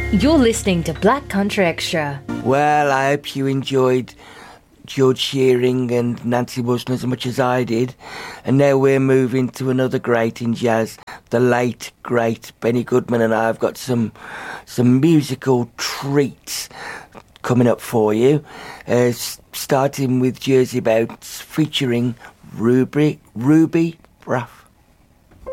You're listening to Black Country Extra. Well, I hope you enjoyed George Shearing and Nancy Wilson as much as I did. And now we're moving to another great in jazz, the late, great Benny Goodman, and I've got some musical treats coming up for you. Starting with Jersey Bounce featuring Ruby Braff.